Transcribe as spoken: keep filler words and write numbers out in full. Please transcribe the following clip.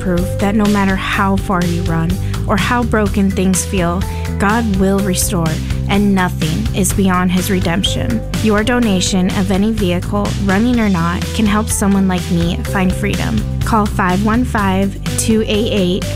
proof that no matter how far you run or how broken things feel, God will restore, and nothing is beyond His redemption. Your donation of any vehicle, running or not, can help someone like me find freedom. Call five one five, two eight eight,